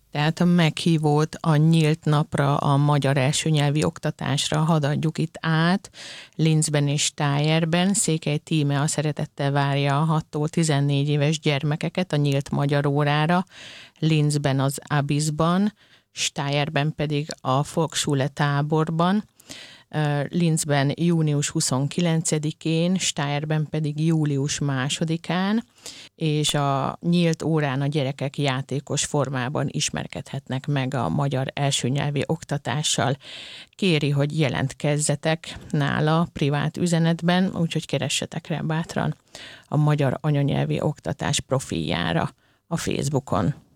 Tehát a meghívót a nyílt napra, a magyar első nyelvi oktatásra hadd adjuk itt át. Linzben és Stájerben Székely Tíme a szeretettel várja a 6-tól 14 éves gyermekeket a nyílt magyar órára, Linzben az Abyssban, Stájerben pedig a Volksschule táborban. Linzben június 29-én, Stájerben pedig július 2-án, és a nyílt órán a gyerekek játékos formában ismerkedhetnek meg a magyar első nyelvi oktatással. Kéri, hogy jelentkezzetek nála privát üzenetben, úgyhogy keressetek rá bátran a magyar anyanyelvi oktatás profiljára a Facebookon.